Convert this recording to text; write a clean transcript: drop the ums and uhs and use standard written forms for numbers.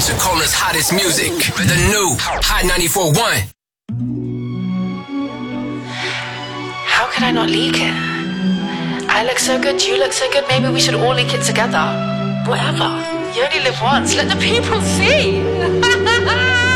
Shakola's hottest music. The new Hot 94.1. How could I not leak it? I look so good, you look so good, maybe we should all leak it together. Whatever. You only live once, let the people see.